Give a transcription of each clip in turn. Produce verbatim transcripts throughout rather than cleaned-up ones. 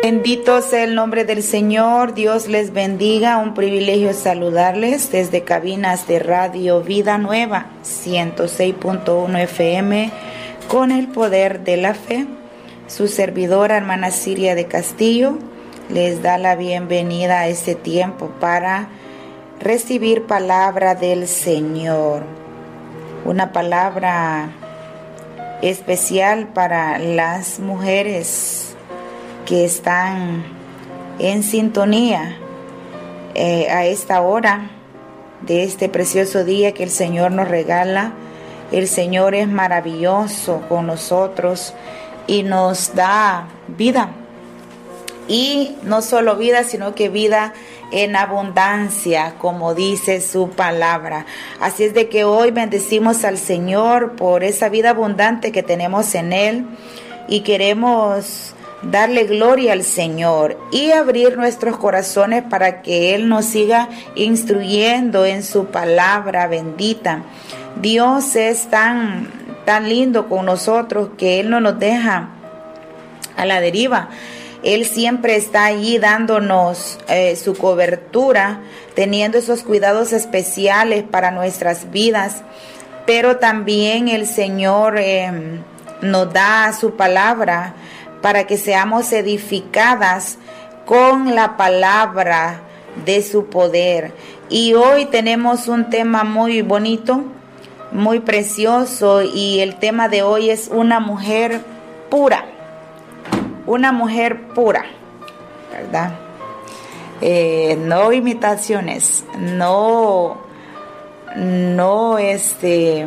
Bendito sea el nombre del Señor, Dios les bendiga, un privilegio saludarles desde cabinas de Radio Vida Nueva, ciento seis punto uno F M, con el poder de la fe. Su servidora, hermana Siria de Castillo, les da la bienvenida a este tiempo para recibir palabra del Señor. Una palabra especial para las mujeres que están en sintonía eh, a esta hora de este precioso día que el Señor nos regala. El Señor es maravilloso con nosotros y nos da vida, y no solo vida, sino que vida en abundancia, como dice su palabra. Así es de que hoy bendecimos al Señor por esa vida abundante que tenemos en Él, y queremos darle gloria al Señor y abrir nuestros corazones para que Él nos siga instruyendo en su palabra bendita. Dios es tan, tan lindo con nosotros que Él no nos deja a la deriva. Él siempre está allí dándonos eh, su cobertura, teniendo esos cuidados especiales para nuestras vidas. Pero también el Señor eh, nos da su palabra para que seamos edificadas con la palabra de su poder. Y hoy tenemos un tema muy bonito, muy precioso, y el tema de hoy es una mujer pura. Una mujer pura, ¿verdad? Eh, no imitaciones, no, no este...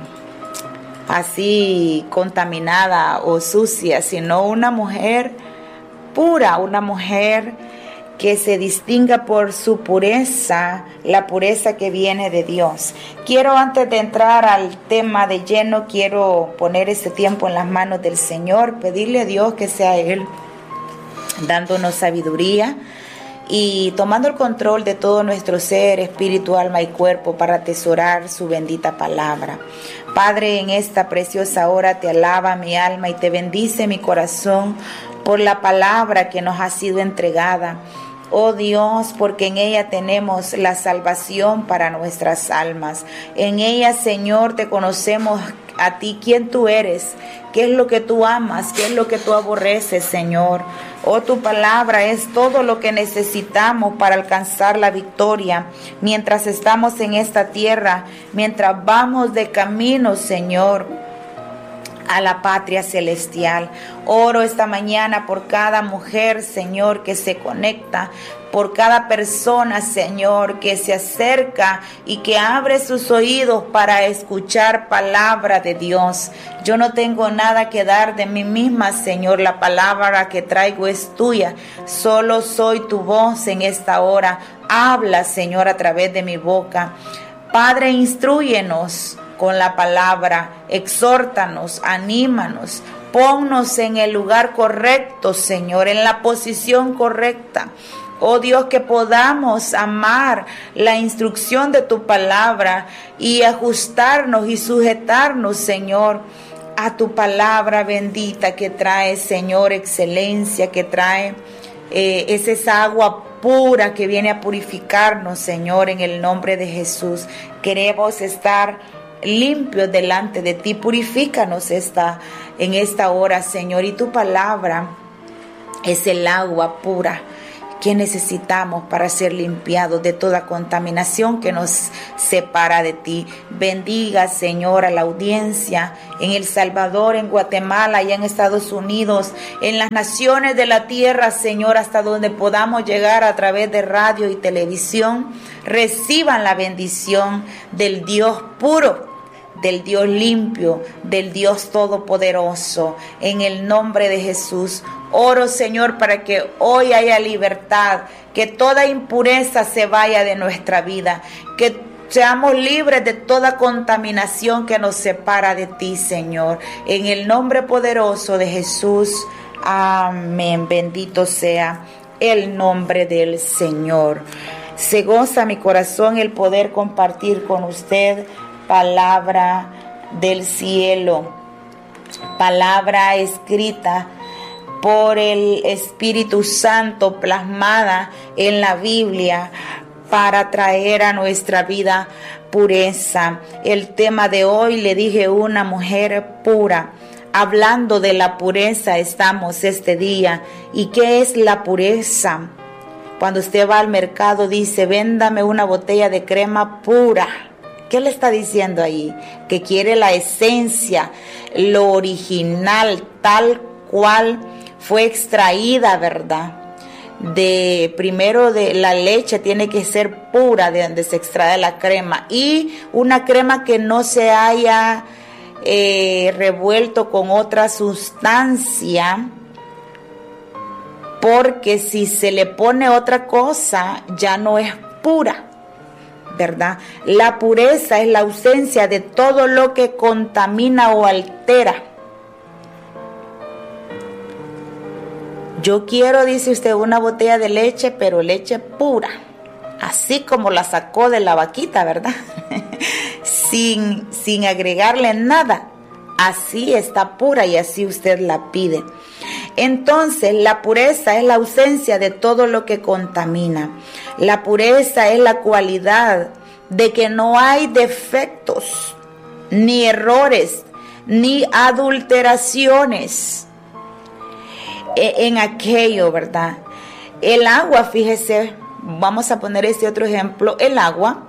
así contaminada o sucia, sino una mujer pura, una mujer que se distinga por su pureza, la pureza que viene de Dios. Quiero, antes de entrar al tema de lleno, quiero poner este tiempo en las manos del Señor, pedirle a Dios que sea Él dándonos sabiduría y tomando el control de todo nuestro ser, espíritu, alma y cuerpo, para atesorar su bendita palabra. Padre, en esta preciosa hora te alaba mi alma y te bendice mi corazón por la palabra que nos ha sido entregada. Oh Dios, porque en ella tenemos la salvación para nuestras almas. En ella, Señor, te conocemos a ti, quién tú eres, qué es lo que tú amas, qué es lo que tú aborreces, Señor. Oh, tu palabra es todo lo que necesitamos para alcanzar la victoria mientras estamos en esta tierra, mientras vamos de camino, Señor, a la patria celestial. Oro esta mañana por cada mujer, Señor, que se conecta, por cada persona, Señor, que se acerca y que abre sus oídos para escuchar palabra de Dios. Yo no tengo nada que dar de mí misma, Señor. La palabra que traigo es tuya. Solo soy tu voz en esta hora. Habla, Señor, a través de mi boca. Padre, instrúyenos con la palabra, exhórtanos, anímanos, ponnos en el lugar correcto, Señor, en la posición correcta. Oh Dios, que podamos amar la instrucción de tu palabra y ajustarnos y sujetarnos, Señor, a tu palabra bendita que trae, Señor, excelencia, que trae, eh, es esa agua pura que viene a purificarnos, Señor, en el nombre de Jesús. Queremos estar limpios delante de ti. Purifícanos esta, en esta hora, Señor, y tu palabra es el agua pura que necesitamos para ser limpiados de toda contaminación que nos separa de ti. Bendiga, Señor, a la audiencia en El Salvador, en Guatemala y en Estados Unidos, en las naciones de la tierra, Señor, hasta donde podamos llegar a través de radio y televisión. Reciban la bendición del Dios puro, del Dios limpio, del Dios todopoderoso. En el nombre de Jesús, oro, Señor, para que hoy haya libertad, que toda impureza se vaya de nuestra vida, que seamos libres de toda contaminación que nos separa de ti, Señor. En el nombre poderoso de Jesús, amén. Bendito sea el nombre del Señor. Se goza mi corazón el poder compartir con usted palabra del cielo, palabra escrita por el Espíritu Santo plasmada en la Biblia para traer a nuestra vida pureza. El tema de hoy, le dije, una mujer pura. Hablando de la pureza estamos este día. ¿Y qué es la pureza? Cuando usted va al mercado dice, véndame una botella de crema pura. ¿Qué le está diciendo ahí? Que quiere la esencia, lo original, tal cual fue extraída, ¿verdad? De primero de la leche tiene que ser pura, de donde se extrae la crema, y una crema que no se haya eh, revuelto con otra sustancia, porque si se le pone otra cosa ya no es pura, ¿verdad? La pureza es la ausencia de todo lo que contamina o altera. Yo quiero, dice usted, una botella de leche, pero leche pura, así como la sacó de la vaquita, ¿verdad? sin, sin agregarle nada. Así está pura y así usted la pide. Entonces, la pureza es la ausencia de todo lo que contamina. La pureza es la cualidad de que no hay defectos, ni errores, ni adulteraciones en aquello, ¿verdad? El agua, fíjese, vamos a poner este otro ejemplo, el agua,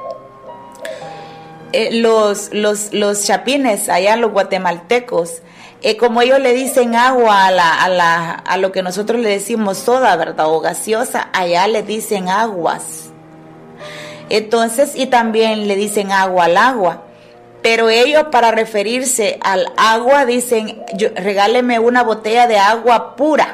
eh, los, los, los chapines, allá los guatemaltecos, eh, como ellos le dicen agua a, la, a, la, a lo que nosotros le decimos soda, ¿verdad? O gaseosa, allá le dicen aguas. Entonces, y también le dicen agua al agua. Pero ellos, para referirse al agua, dicen, yo, regáleme una botella de agua pura.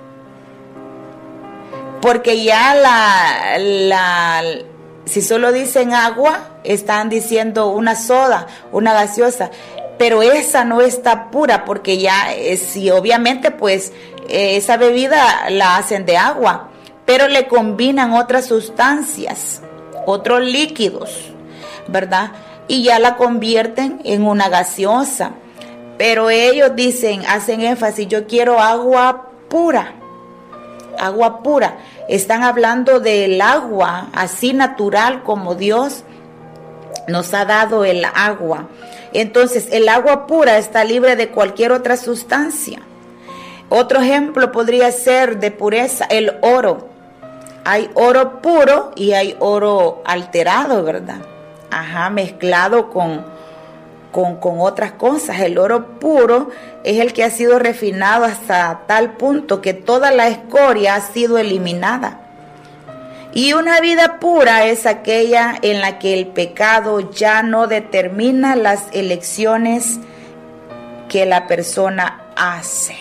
Porque ya la, la, si solo dicen agua, están diciendo una soda, una gaseosa. Pero esa no está pura, porque ya, eh, si obviamente, pues, eh, esa bebida la hacen de agua. Pero le combinan otras sustancias, otros líquidos, ¿verdad? Y ya la convierten en una gaseosa. Pero ellos dicen, hacen énfasis, yo quiero agua pura, agua pura. Están hablando del agua, así natural como Dios nos ha dado el agua. Entonces, el agua pura está libre de cualquier otra sustancia. Otro ejemplo podría ser de pureza, el oro. Hay oro puro y hay oro alterado, ¿verdad? Ajá, mezclado con, con, con otras cosas. El oro puro es el que ha sido refinado hasta tal punto que toda la escoria ha sido eliminada. Y una vida pura es aquella en la que el pecado ya no determina las elecciones que la persona hace.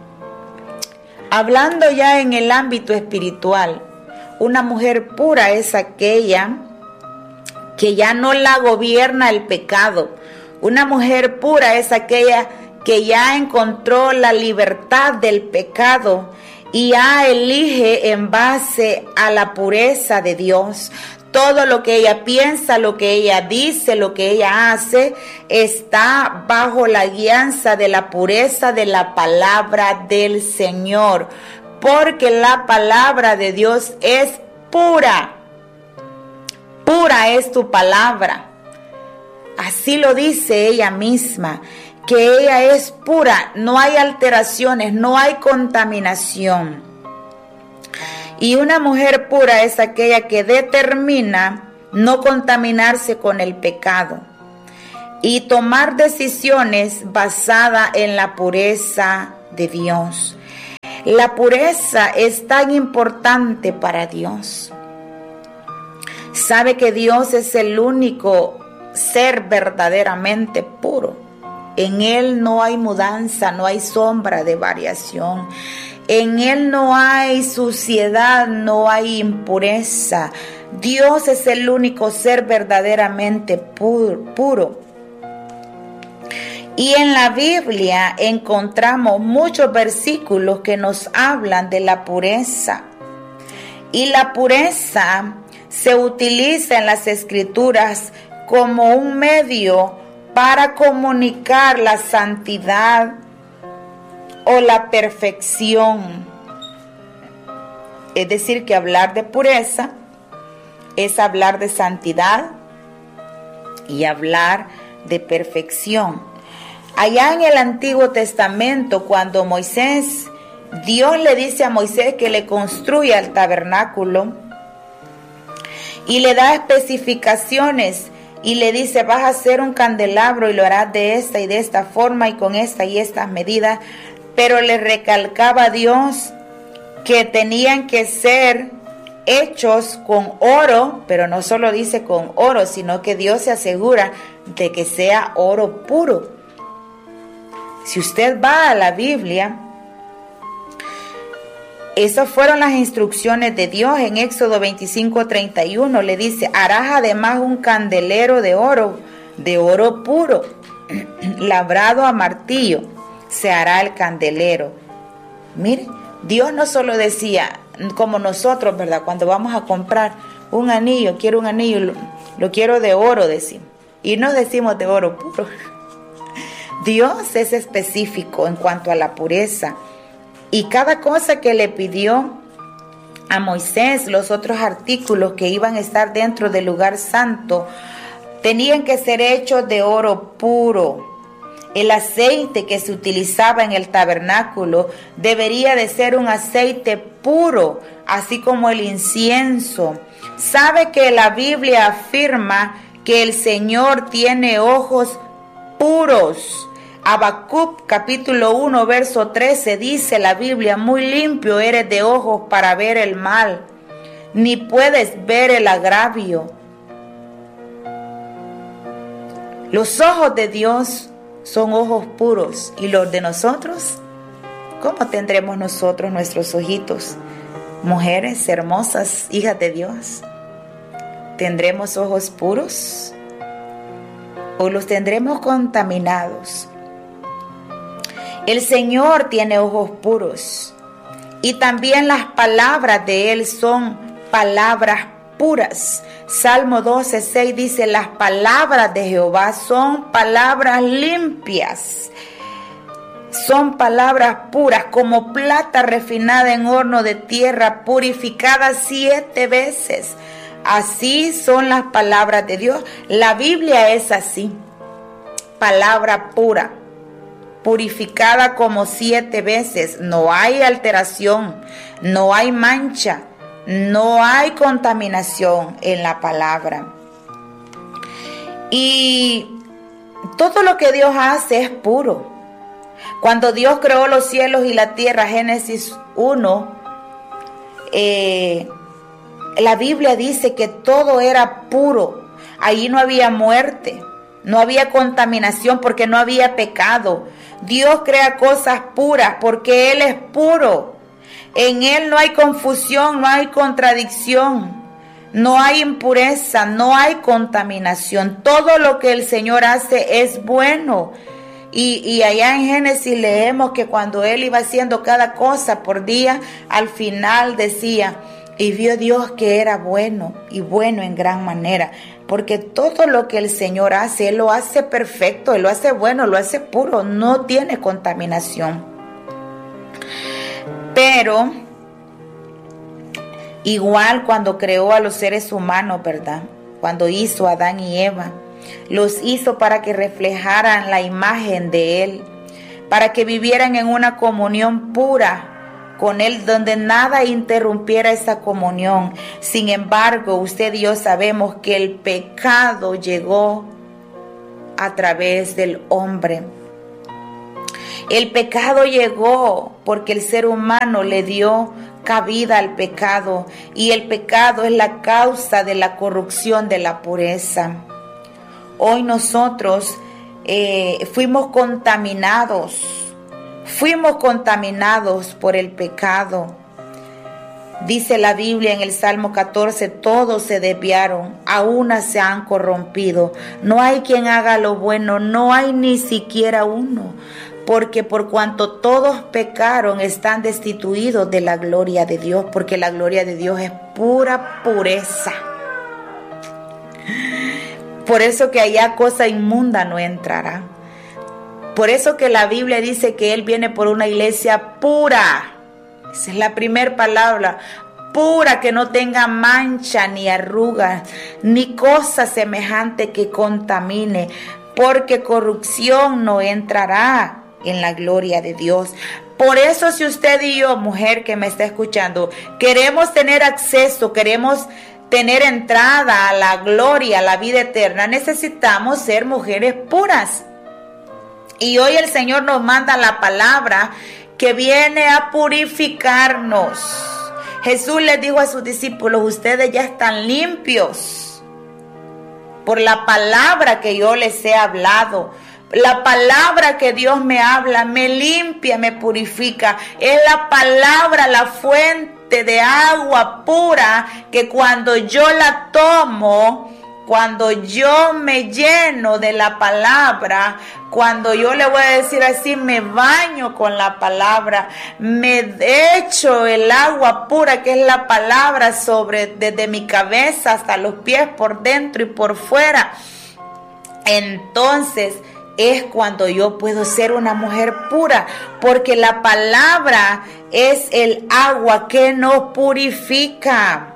Hablando ya en el ámbito espiritual, una mujer pura es aquella que ya no la gobierna el pecado. Una mujer pura es aquella que ya encontró la libertad del pecado y ya elige en base a la pureza de Dios. Todo lo que ella piensa, lo que ella dice, lo que ella hace, está bajo la guianza de la pureza de la palabra del Señor. Porque la palabra de Dios es pura. Pura es tu palabra. Así lo dice ella misma, que ella es pura, no hay alteraciones, no hay contaminación. Y una mujer pura es aquella que determina no contaminarse con el pecado y tomar decisiones basadas en la pureza de Dios. La pureza es tan importante para Dios. Sabe que Dios es el único ser verdaderamente puro. En Él no hay mudanza, no hay sombra de variación. En Él no hay suciedad, no hay impureza. Dios es el único ser verdaderamente puro. puro. Y en la Biblia encontramos muchos versículos que nos hablan de la pureza. Y la pureza se utiliza en las Escrituras como un medio para comunicar la santidad o la perfección. Es decir, que hablar de pureza es hablar de santidad y hablar de perfección. Allá en el Antiguo Testamento, cuando Moisés, Dios le dice a Moisés que le construya el tabernáculo y le da especificaciones y le dice: vas a hacer un candelabro y lo harás de esta y de esta forma y con esta y estas medidas, pero le recalcaba a Dios que tenían que ser hechos con oro, pero no solo dice con oro, sino que Dios se asegura de que sea oro puro. Si usted va a la Biblia, esas fueron las instrucciones de Dios. En Éxodo veinticinco, treinta y uno le dice: harás además un candelero de oro, de oro puro, labrado a martillo, se hará el candelero. Mire, Dios no solo decía, como nosotros, ¿verdad? Cuando vamos a comprar un anillo, quiero un anillo, lo, lo quiero de oro, decimos. Y no decimos de oro puro. Dios es específico en cuanto a la pureza. Y cada cosa que le pidió a Moisés, los otros artículos que iban a estar dentro del lugar santo, tenían que ser hechos de oro puro. El aceite que se utilizaba en el tabernáculo debería de ser un aceite puro, así como el incienso. ¿Sabe que la Biblia afirma que el Señor tiene ojos puros? Habacuc capítulo uno verso trece dice la Biblia: muy limpio eres de ojos para ver el mal, ni puedes ver el agravio. Los ojos de Dios son ojos puros, y los de nosotros, ¿cómo tendremos nosotros nuestros ojitos? Mujeres hermosas, hijas de Dios, ¿tendremos ojos puros o los tendremos contaminados? El Señor tiene ojos puros, y también las palabras de Él son palabras puras. Salmo doce, seis dice: las palabras de Jehová son palabras limpias, son palabras puras, como plata refinada en horno de tierra, purificada siete veces. Así son las palabras de Dios. La Biblia es así, palabra pura, purificada como siete veces. No hay alteración, no hay mancha, no hay contaminación en la palabra. Y todo lo que Dios hace es puro. Cuando Dios creó los cielos y la tierra, Génesis uno, eh, la Biblia dice que todo era puro. Allí no había muerte, no había contaminación, porque no había pecado. Dios crea cosas puras porque Él es puro. En Él no hay confusión, no hay contradicción, no hay impureza, no hay contaminación. Todo lo que el Señor hace es bueno. Y, y allá en Génesis leemos que cuando Él iba haciendo cada cosa por día, al final decía: y vio Dios que era bueno, y bueno en gran manera. Porque todo lo que el Señor hace, Él lo hace perfecto, Él lo hace bueno, lo hace puro, no tiene contaminación. Pero igual cuando creó a los seres humanos, ¿verdad? Cuando hizo a Adán y Eva, los hizo para que reflejaran la imagen de Él, para que vivieran en una comunión pura con Él, donde nada interrumpiera esa comunión. Sin embargo, usted y yo sabemos que el pecado llegó a través del hombre. El pecado llegó porque el ser humano le dio cabida al pecado, y el pecado es la causa de la corrupción de la pureza. Hoy nosotros eh, fuimos contaminados, fuimos contaminados por el pecado. Dice la Biblia en el Salmo catorce: todos se desviaron, a una se han corrompido. No hay quien haga lo bueno, no hay ni siquiera uno. Porque por cuanto todos pecaron, están destituidos de la gloria de Dios, porque la gloria de Dios es pura pureza. Por eso que allá cosa inmunda no entrará. Por eso que la Biblia dice que Él viene por una iglesia pura. Esa es la primera palabra. Pura, que no tenga mancha, ni arrugas, ni cosa semejante que contamine, porque corrupción no entrará en la gloria de Dios. Por eso, si usted y yo, mujer que me está escuchando, queremos tener acceso, queremos tener entrada a la gloria, a la vida eterna, necesitamos ser mujeres puras. Y hoy el Señor nos manda la palabra que viene a purificarnos. Jesús les dijo a sus discípulos: ustedes ya están limpios por la palabra que yo les he hablado. La palabra que Dios me habla me limpia, me purifica. Es la palabra, la fuente de agua pura, que cuando yo la tomo, cuando yo me lleno de la palabra, cuando yo le voy a decir así, me baño con la palabra, me echo el agua pura que es la palabra sobre desde mi cabeza hasta los pies, por dentro y por fuera, entonces es cuando yo puedo ser una mujer pura, porque la palabra es el agua que nos purifica.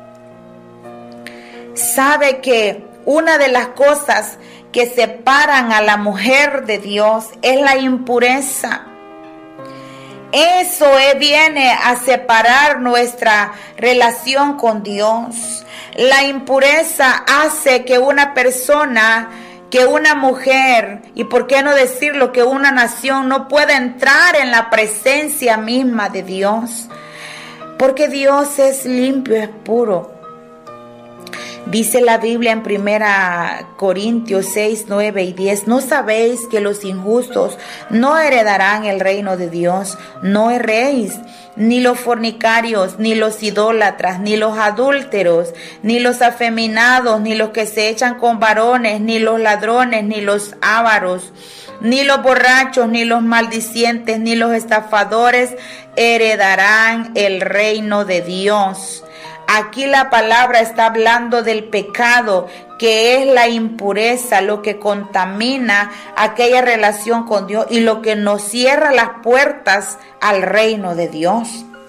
Sabe que una de las cosas que separan a la mujer de Dios es la impureza. Eso viene a separar nuestra relación con Dios. La impureza hace que una persona, que una mujer, y por qué no decirlo, que una nación no pueda entrar en la presencia misma de Dios, porque Dios es limpio, es puro. Dice la Biblia en primera Corintios seis, nueve y diez: ¿no sabéis que los injustos no heredarán el reino de Dios? No erréis, ni los fornicarios, ni los idólatras, ni los adúlteros, ni los afeminados, ni los que se echan con varones, ni los ladrones, ni los ávaros, ni los borrachos, ni los maldicientes, ni los estafadores heredarán el reino de Dios. Aquí la palabra está hablando del pecado, que es la impureza, lo que contamina aquella relación con Dios y lo que nos cierra las puertas al reino de Dios.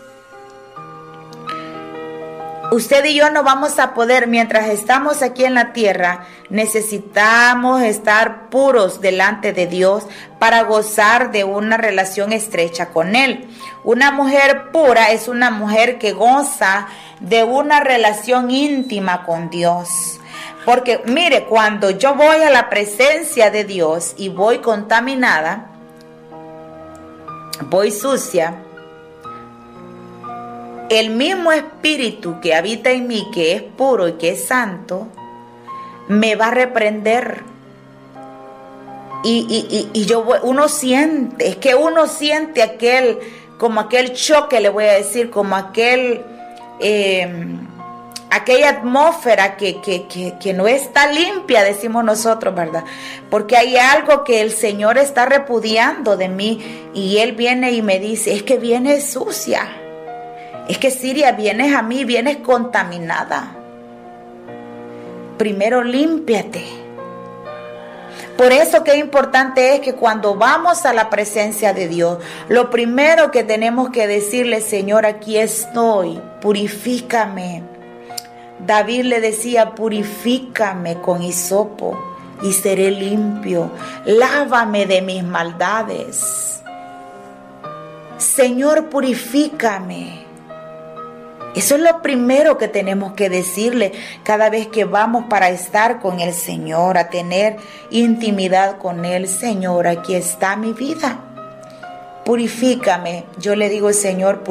Usted y yo no vamos a poder, mientras estamos aquí en la tierra, necesitamos estar puros delante de Dios para gozar de una relación estrecha con Él. Una mujer pura es una mujer que goza de una relación íntima con Dios. Porque mire, cuando yo voy a la presencia de Dios y voy contaminada, voy sucia, el mismo espíritu que habita en mí, que es puro y que es santo, me va a reprender. Y, y, y, y yo, uno siente, es que uno siente aquel, como aquel choque, le voy a decir, como aquel, eh, aquella atmósfera que, que, que, que no está limpia, decimos nosotros, ¿verdad? Porque hay algo que el Señor está repudiando de mí, y Él viene y me dice: es que vienes sucia. Es que Siria, vienes a mí, vienes contaminada. Primero límpiate. Por eso qué importante es que cuando vamos a la presencia de Dios, lo primero que tenemos que decirle: Señor, aquí estoy, purifícame. David le decía: purifícame con hisopo y seré limpio. Lávame de mis maldades. Señor, purifícame. Eso es lo primero que tenemos que decirle cada vez que vamos para estar con el Señor, a tener intimidad con Él. Señor, aquí está mi vida. Purifícame. Yo le digo: Señor, purifícame.